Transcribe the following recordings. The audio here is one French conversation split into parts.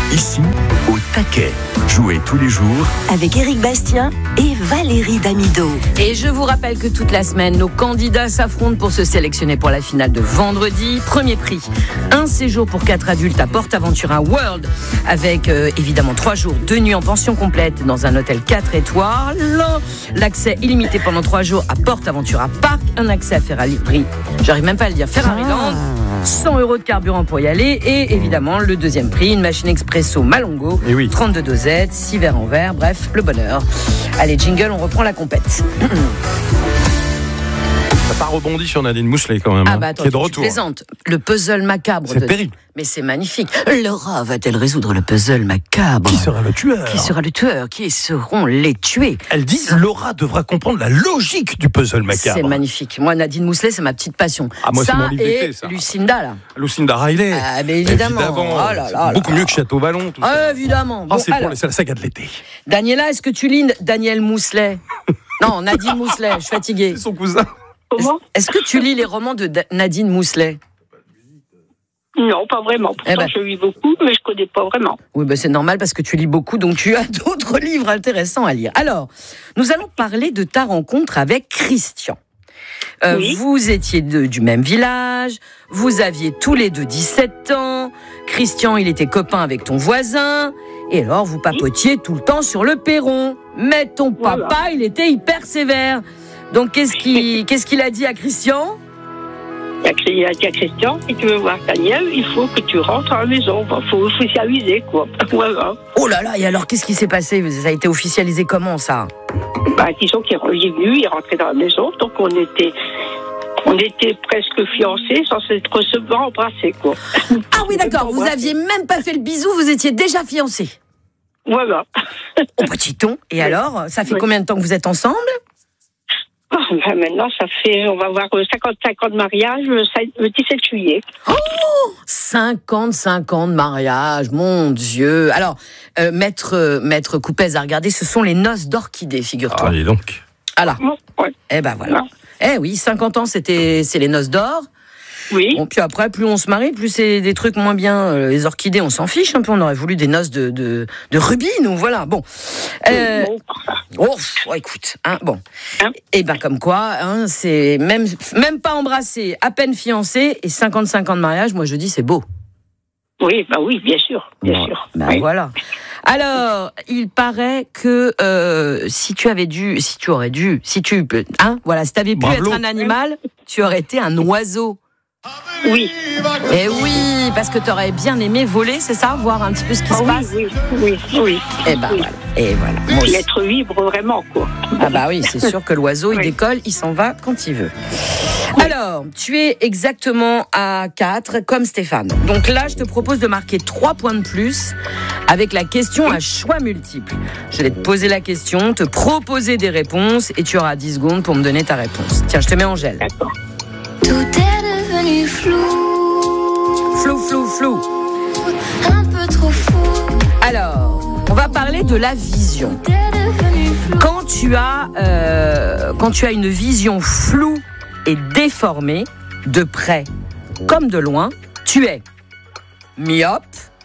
Ici, au taquet. Jouez tous les jours avec Éric Bastien et Valérie Damido. Et je vous rappelle que toute la semaine, nos candidats s'affrontent pour se sélectionner pour la finale de vendredi. Premier prix, un séjour pour 4 adultes à PortAventura World avec évidemment 3 jours, 2 nuits en pension complète dans un hôtel 4 étoiles. L'accès illimité pendant 3 jours à PortAventura Park, un accès à Ferrari, j'arrive même pas à le dire, Ferrariland. 100 € de carburant pour y aller et évidemment le deuxième prix, une machine expresso Malongo, 32 dosettes, 6 verres en verre, bref, le bonheur. Allez, jingle, on reprend la compète. Ça n'a pas rebondi sur Nadine Mousselet quand même, attends, qui est de retour. Tu plaisantes. Le puzzle macabre. C'est terrible. Mais c'est magnifique. Laura va-t-elle résoudre le puzzle macabre ? Qui sera le tueur ? Qui sera le tueur ? Qui seront les tués ? Elle dit Laura devra comprendre la logique du puzzle macabre. C'est magnifique. Moi, Nadine Mousselet, c'est ma petite passion. Ah, moi, c'est mon livre d'été, ça. Lucinda, là. Lucinda Riley. Ah, mais évidemment. Oh là là, beaucoup mieux que Château Vallon. Tout ça. Évidemment. Bon, c'est la saga de l'été. Daniela, est-ce que tu lis Daniel Mousselet ? Non, Nadine Mousselet, je suis fatiguée. C'est son cousin. Comment ? Est-ce que tu lis les romans de Nadine Mousselet ? Non, pas vraiment. Pourtant, je lis beaucoup, mais je connais pas vraiment. Oui, c'est normal parce que tu lis beaucoup, donc tu as d'autres livres intéressants à lire. Alors, nous allons parler de ta rencontre avec Christian. Oui. Vous étiez du même village, vous aviez tous les deux 17 ans. Christian, il était copain avec ton voisin. Et alors, vous papotiez tout le temps sur le perron. Mais ton papa, il était hyper sévère. Donc, qu'est-ce qu'il a dit à Christian ? Il a dit à Christian, si tu veux voir Daniel, il faut que tu rentres à la maison. Il faut officialiser, quoi. Voilà. Oh là là, et alors, qu'est-ce qui s'est passé ? Ça a été officialisé comment, ça ? Disons qu'il est venu, il est rentré dans la maison, donc on était presque fiancés, sans s'être seulement embrassés, quoi. Ah oui, d'accord, vous aviez même pas fait le bisou, vous étiez déjà fiancés. Voilà. Au petit ton. Et alors, ça fait combien de temps que vous êtes ensemble ? Maintenant, on va avoir 55 ans de mariage le 17 juillet. Oh, 55 ans de mariage, mon Dieu. Alors, Maître Coupez a regardé, ce sont les noces d'orchidée, figure-toi. Allez donc. Alors, ouais. Eh ben voilà. Eh oui, 50 ans, c'est les noces d'or. Oui. Bon, puis après, plus on se marie, plus c'est des trucs moins bien. Les orchidées, on s'en fiche un peu. On aurait voulu des noces de rubis, nous, voilà. Bon. Écoute, bon. Et ben comme quoi, c'est même pas embrassé, à peine fiancé et 55 ans de mariage. Moi, je dis c'est beau. Oui, bien sûr, bien sûr. Oui. Voilà. Alors, il paraît que si tu avais pu être un animal, tu aurais été un oiseau. Oui. Et oui, parce que tu aurais bien aimé voler, c'est ça ? Voir un petit peu ce qui se passe ? Oui. Et ben voilà. Et voilà. Et être libre vraiment, quoi. Ah bah oui, c'est sûr que l'oiseau, il décolle, il s'en va quand il veut. Alors, tu es exactement à 4, comme Stéphane. Donc là, je te propose de marquer 3 points de plus avec la question à choix multiples. Je vais te poser la question, te proposer des réponses et tu auras 10 secondes pour me donner ta réponse. Tiens, je te mets en gel. D'accord. Tout est devenu flou. Flou. Un peu trop fou. Alors, on va parler de la vision. Tout est devenu flou. Quand tu as une vision floue et déformée, de près comme de loin, tu es myope,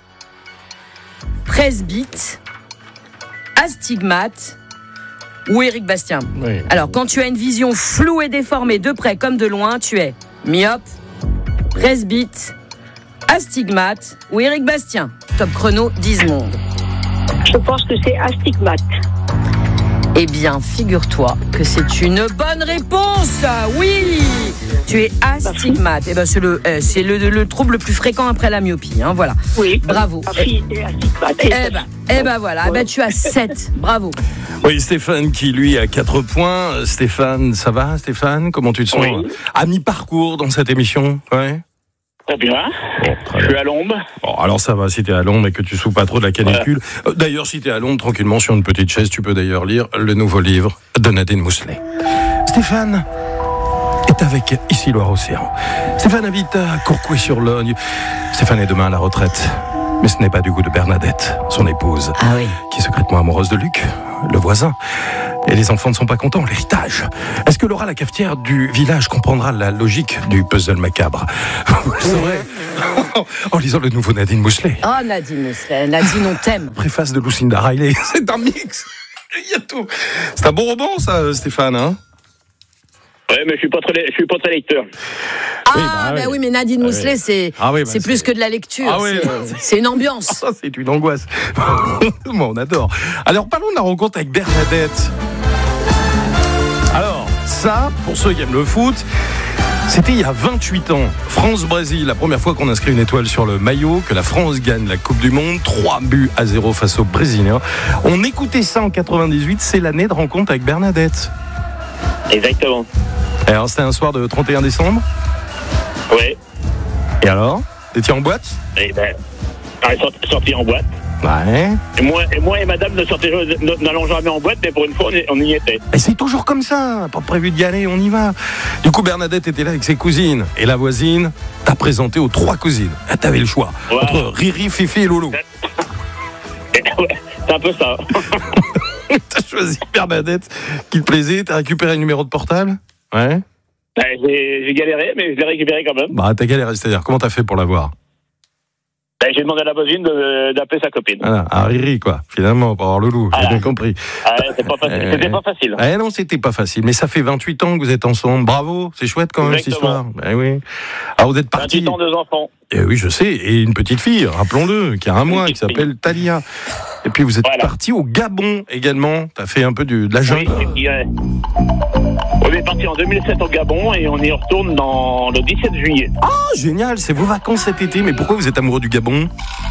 presbyte, astigmate ou Éric Bastien. Oui. Alors, quand tu as une vision floue et déformée, de près comme de loin, tu es myope, presbyte, astigmate ou Éric Bastien. Top chrono, 10 secondes. Je pense que c'est astigmate. Eh bien, figure-toi que c'est une bonne réponse. Oui, tu es astigmate. Eh ben, c'est le trouble le plus fréquent après la myopie. Voilà. Oui. Bravo. Ma fille était astigmate. Voilà. Eh ben, tu as 7. Bravo. Oui, Stéphane qui, lui, a 4 points. Stéphane, ça va, Stéphane ? Comment tu te sens ? Oui. À mi-parcours dans cette émission ? Ouais. Très bien. Bon, Je suis à l'ombre. Bon, alors ça va, si t'es à Londres et que tu souffres pas trop de la canicule. D'ailleurs, si t'es à Londres, tranquillement, sur une petite chaise, tu peux d'ailleurs lire le nouveau livre de Nadine Mousselet. Stéphane est avec Ici Loire-Océan. Stéphane habite à Courcouet-sur-Logne. Stéphane est demain à la retraite. Mais ce n'est pas du goût de Bernadette, son épouse, Ah oui. qui est secrètement amoureuse de Luc, le voisin. Et les enfants ne sont pas contents, l'héritage. Est-ce que Laura, la cafetière du village, comprendra la logique du puzzle macabre? Vous le saurez en lisant le nouveau Nadine Mousselet. Oh, Nadine Mousselet, Nadine, on t'aime. Préface de Lucinda Riley. C'est un mix. Il y a tout. C'est un bon roman, ça, Stéphane, hein? Ouais, mais je suis pas très lecteur. Ah, oui, mais Nadine Mousselet, c'est plus que de la lecture. Ah, oui, c'est une ambiance. C'est une angoisse. Moi, on adore. Alors, parlons de la rencontre avec Bernadette. Alors, ça, pour ceux qui aiment le foot, c'était il y a 28 ans. France-Brésil, la première fois qu'on inscrit une étoile sur le maillot, que la France gagne la Coupe du Monde, 3-0 face aux Brésiliens. On écoutait ça en 98, c'est l'année de rencontre avec Bernadette. Exactement. Alors, c'était un soir de 31 décembre. Ouais. Et alors, t'étais en boîte? Et ben, sorti en boîte. Ouais. Et moi et madame n'allons jamais en boîte, mais pour une fois, on y était. Et c'est toujours comme ça, pas prévu d'y aller, on y va. Du coup, Bernadette était là avec ses cousines. Et la voisine t'a présenté aux 3 cousines. Ah, t'avais le choix entre Riri, Fifi et Lolo. Ouais, c'est un peu ça. T'as choisi Bernadette qui te plaisait, t'as récupéré le numéro de portable? Ouais. J'ai galéré, mais je l'ai récupéré quand même. Bah, t'as galéré, c'est-à-dire, comment t'as fait pour l'avoir? J'ai demandé à la voisine d'appeler sa copine. Voilà, à Riri, quoi, finalement, pour avoir le loup, j'ai bien compris. C'était pas facile. Non, c'était pas facile, mais ça fait 28 ans que vous êtes ensemble. Bravo, c'est chouette quand même, cette histoire. Oui. Alors, vous êtes partis. 28 ans, 2 enfants. Et oui, je sais, et une petite fille, rappelons-le, qui a 1 mois, qui s'appelle Thalia. Et puis vous êtes partis au Gabon également. T'as fait un peu de la jungle. Oui, on est parti en 2007 au Gabon et on y retourne dans le 17 juillet. Ah, génial, c'est vos vacances cet été. Mais pourquoi vous êtes amoureux du Gabon?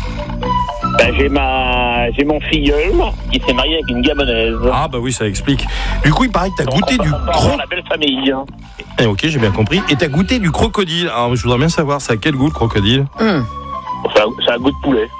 J'ai mon filleul qui s'est marié avec une Gabonaise. Ah bah oui, ça explique. Du coup, il paraît que t'as goûté du la belle famille. Ok, j'ai bien compris. Et t'as goûté du crocodile. Alors, je voudrais bien savoir, ça a quel goût le crocodile? Ça a goût de poulet.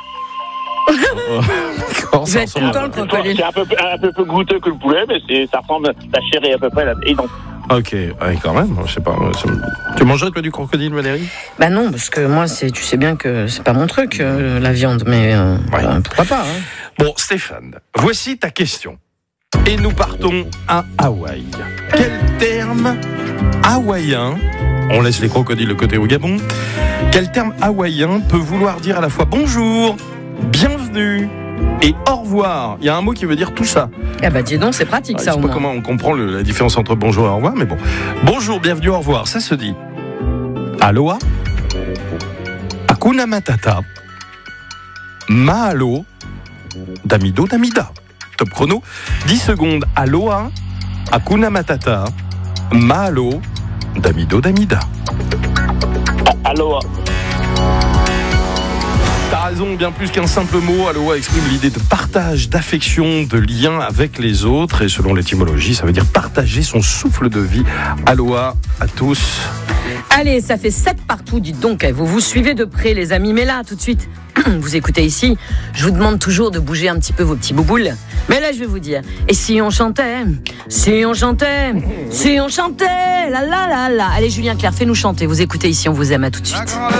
Vous êtes content, le crocodile? C'est un peu plus goûteux que le poulet, mais ça ressemble, la chair est à peu près là. Ok, quand même, je sais pas. Tu mangerais toi du crocodile, Valérie? Bah non, parce que moi, tu sais bien que c'est pas mon truc, la viande, mais pourquoi pas, hein. Bon, Stéphane, voici ta question. Et nous partons à Hawaï. Quel terme hawaïen, on laisse les crocodiles de côté au Gabon, quel terme hawaïen peut vouloir dire à la fois bonjour, bienvenue et au revoir? Il y a un mot qui veut dire tout ça. Ah bah dis donc, c'est pratique ça. Je sais pas comment on comprend la différence entre bonjour et au revoir, mais bon. Bonjour, bienvenue, au revoir, ça se dit aloha, hakuna matata, mahalo, damido damida. Top chrono, 10 secondes. Aloha, hakuna matata, mahalo, damido damida. Aloha. T'as raison, bien plus qu'un simple mot. Aloha exprime l'idée de partage, d'affection, de lien avec les autres. Et selon l'étymologie, ça veut dire partager son souffle de vie. Aloha à tous. Allez, ça fait 7 partout, dites donc. Vous suivez de près, les amis. Mais là, tout de suite, vous écoutez ici, je vous demande toujours de bouger un petit peu vos petits bouboules. Mais là, je vais vous dire, et si on chantait, si on chantait, si on chantait, la la la la. Allez, Julien Clerc, fais-nous chanter. Vous écoutez ici, on vous aime, à tout de suite.